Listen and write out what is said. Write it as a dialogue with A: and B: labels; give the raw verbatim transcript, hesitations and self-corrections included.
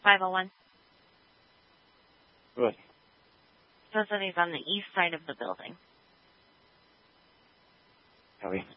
A: five oh one.
B: Good.
A: Says that he's on the east side of the building.
B: Are we?